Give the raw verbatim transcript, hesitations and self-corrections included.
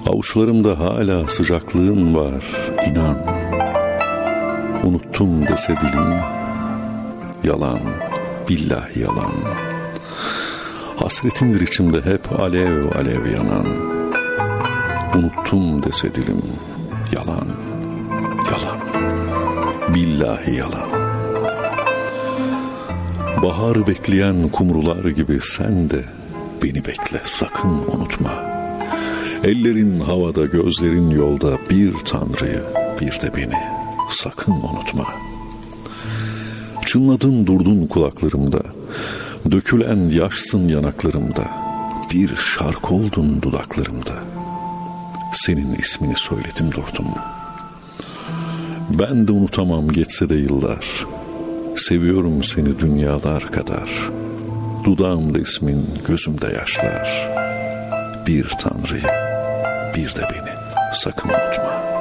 Avuçlarımda hala sıcaklığın var, inan. Unuttum dese dilim, yalan, billahi yalan. Hasretindir içimde hep alev alev yanan. Unuttum dese dilim, yalan, yalan, billahi yalan. Baharı bekleyen kumrular gibi sen de beni bekle, sakın unutma. Ellerin havada, gözlerin yolda, bir Tanrı'yı, bir de beni sakın unutma. Çınladın durdun kulaklarımda, dökülen yaşsın yanaklarımda, bir şarkı oldun dudaklarımda. Senin ismini söyledim durdum. Ben de unutamam geçse de yıllar. Seviyorum seni dünyalar kadar. Dudağımda ismin, gözümde yaşlar. Bir Tanrı'yı, bir de beni sakın unutma.